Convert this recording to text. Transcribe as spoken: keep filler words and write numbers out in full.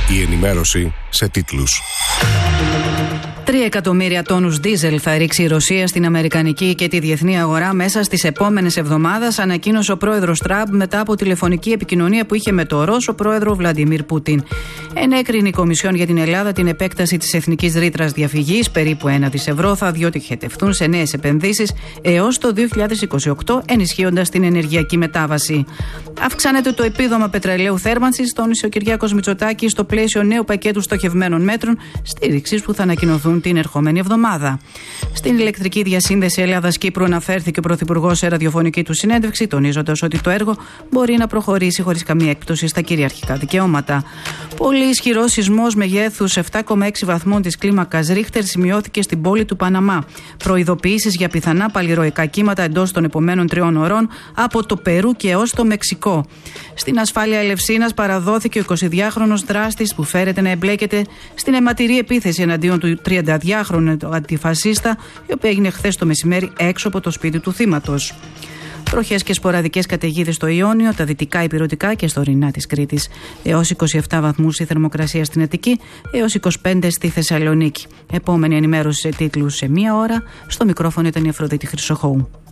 Η ενημέρωση σε τίτλους. Τρία εκατομμύρια τόνους ντίζελ θα ρίξει η Ρωσία στην αμερικανική και τη διεθνή αγορά μέσα στις επόμενες εβδομάδες, ανακοίνωσε ο πρόεδρος Τραμπ μετά από τηλεφωνική επικοινωνία που είχε με τον Ρώσο πρόεδρο Βλαντιμίρ Πούτιν. Ενέκρινε η Κομισιόν για την Ελλάδα την επέκταση της εθνικής ρήτρας διαφυγής, περίπου ένα δισεκατομμύριο ευρώ θα διοχετευτούν σε νέες επενδύσεις έως το δύο χιλιάδες είκοσι οκτώ, ενισχύοντας την ενεργειακή μετάβαση. Αυξάνεται το επίδομα πετρελαίου θέρμανσης, τόνισε ο Κυριάκος Μητσοτάκης στο πλαίσιο νέου πακέτου στοχευμένων μέτρων στήριξης που θα ανακοινωθούν την ερχόμενη εβδομάδα. Στην ηλεκτρική διασύνδεση Ελλάδας-Κύπρου αναφέρθηκε ο Πρωθυπουργός σε ραδιοφωνική του συνέντευξη, τονίζοντας ότι το έργο μπορεί να προχωρήσει χωρίς καμία έκπτωση στα κυριαρχικά δικαιώματα. Πολύ ισχυρός σεισμός μεγέθους επτά κόμμα έξι βαθμών της κλίμακας Ρίχτερ σημειώθηκε στην πόλη του Παναμά. Προειδοποιήσεις για πιθανά παλιροϊκά κύματα εντός των επομένων τριών ωρών από το Περού και έως το Μεξικό. Στην ασφάλεια Ελευσίνας παραδόθηκε ο εικοσιδυάχρονος δράστης που φέρεται να εμπλέκεται στην αιματηρή επίθεση εναντίον του τριανταδυάχρονου αντιφασίστα, η οποία έγινε χθες το μεσημέρι έξω από το σπίτι του θύματος. Βροχές και σποραδικές καταιγίδες στο Ιόνιο, τα δυτικά ηπειρωτικά και στο ορεινά της Κρήτης. Έως είκοσι επτά βαθμούς η θερμοκρασία στην Αττική, έως είκοσι πέντε στη Θεσσαλονίκη. Επόμενη ενημέρωση σε τίτλους σε μία ώρα. Στο μικρόφωνο ήταν η Αφροδίτη Χρυσοχώου.